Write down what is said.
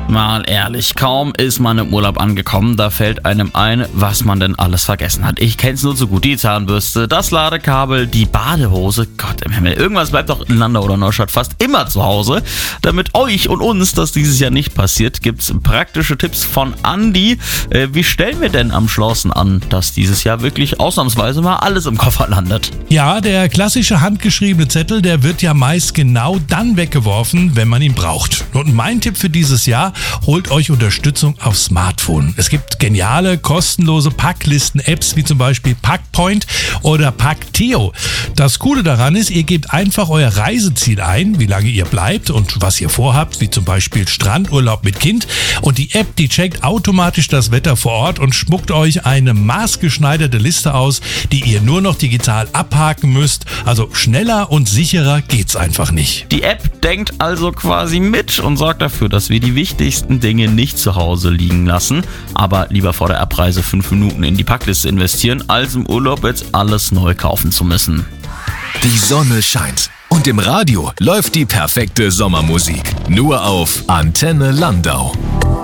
Mal ehrlich, kaum ist man im Urlaub angekommen, da fällt einem ein, was man denn alles vergessen hat. Ich kenn's nur zu gut. Die Zahnbürste, das Ladekabel, die Badehose. Gott im Himmel, irgendwas bleibt doch in Landau oder Neustadt fast immer zu Hause. Damit euch und uns das dieses Jahr nicht passiert, gibt's praktische Tipps von Andi. Wie stellen wir denn am schlausten an, dass dieses Jahr wirklich ausnahmsweise mal alles im Koffer landet? Ja, der klassische handgeschriebene Zettel, der wird ja meist genau dann weggeworfen, wenn man ihn braucht. Und mein Tipp für dieses Jahr: holt euch Unterstützung aufs Smartphone. Es gibt geniale, kostenlose Packlisten-Apps wie zum Beispiel Packpoint oder Packteo. Das Coole daran ist, ihr gebt einfach euer Reiseziel ein, wie lange ihr bleibt und was ihr vorhabt, wie zum Beispiel Strandurlaub mit Kind. Und die App, die checkt automatisch das Wetter vor Ort und spuckt euch eine maßgeschneiderte Liste aus, die ihr nur noch digital abhaken müsst. Also schneller und sicherer geht's einfach nicht. Die App denkt also quasi mit und sorgt dafür, dass wir die wichtigsten Dinge nicht zu Hause liegen lassen, aber lieber vor der Abreise 5 Minuten in die Packliste investieren, als im Urlaub jetzt alles neu kaufen zu müssen. Die Sonne scheint und im Radio läuft die perfekte Sommermusik. Nur auf Antenne Landau.